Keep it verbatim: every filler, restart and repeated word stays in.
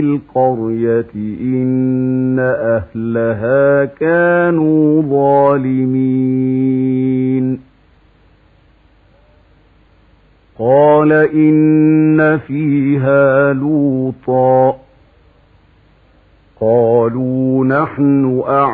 القرية إن أهلها كانوا ظالمين قال إن فيها لوطا قالوا نحن أعلم